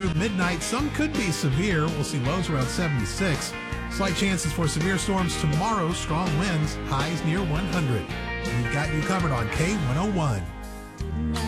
through midnight. Some could be severe. We'll see lows around 76. Slight chances for severe storms tomorrow. Strong winds, highs near 100. We've got you covered on K101.